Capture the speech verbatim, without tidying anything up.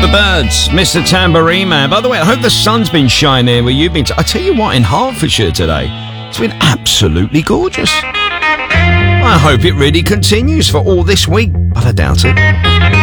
the Birds, Mister Tambourine Man. By the way, I hope the sun's been shining where you've been. T- I tell you what, in Hertfordshire today, it's been absolutely gorgeous. I hope it really continues for all this week, but I doubt it.